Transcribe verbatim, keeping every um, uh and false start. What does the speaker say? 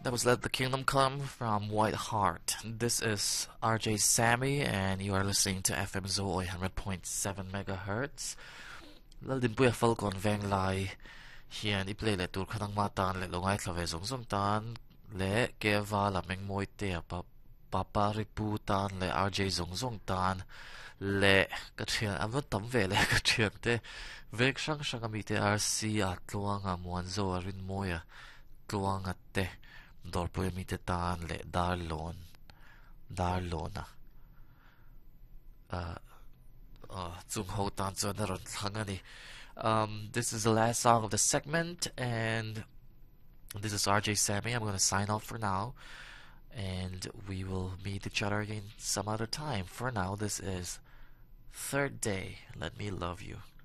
That was Let the Kingdom Come from White Heart. This is R J Sammy, and you are listening to F M Zoo one hundred point seven megahertz. Lal din puya falcon veng lai hian i play le tur khanang ma tan le longai thlave zong zong tan le keva la meng moi te pa papa ripu tan le R J zong zong tan le ka thian awan tam ve le ka thian te vek sang sang ami te R C a tluanga muan zo arin moya tluanga te dor puya mi te tan le dar lon dar lona uh uh zung ho tan zo na ron thangani. Um, this is the last song of the segment, and this is R J Sammy. I'm going to sign off for now, and we will meet each other again some other time. For now, this is Third Day, Let Me Love You.